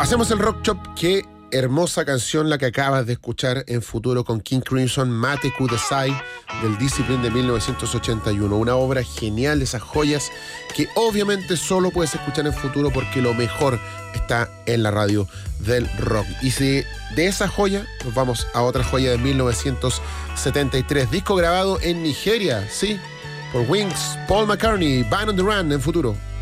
Hacemos el Rock Chop. Qué hermosa canción la que acabas de escuchar en Futuro con King Crimson, Mate Kudasai, del Discipline de 1981. Una obra genial, esas joyas que obviamente solo puedes escuchar en Futuro porque lo mejor está en la radio del rock. Y si de esa joya nos vamos a otra joya de 1973, disco grabado en Nigeria, sí, por Wings, Paul McCartney, Band on the Run en Futuro.